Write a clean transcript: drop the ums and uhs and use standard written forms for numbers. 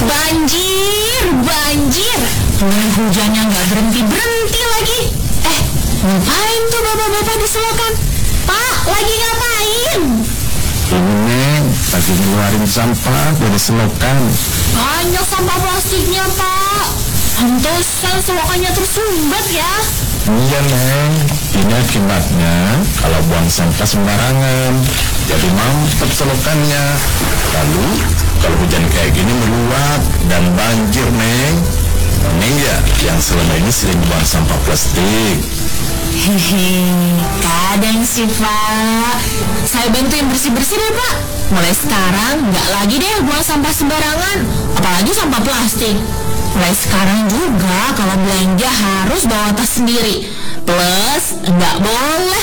Banjir, banjir. Hujannya nggak berhenti-berhenti lagi. Ngapain tuh bapak-bapak di selokan? Pak, lagi ngapain? Ini lagi ngeluarin sampah dari selokan. Banyak sampah plastiknya, Pak. Pantesan selokannya tersumbat ya. Iya, Neng. Ini akibatnya kalau buang sampah sembarangan, jadi mampet selokannya. Lalu kalau hujan kayak gini meluap dan banjir, Neng. Neng ya yang selama ini sering buang sampah plastik. Kadang sih, Pak. Saya bantuin bersih-bersih deh, Pak. Mulai sekarang nggak lagi deh buang sampah sembarangan, apalagi sampah plastik. Mulai sekarang juga kalau belanja harus bawa tas sendiri. Plus nggak boleh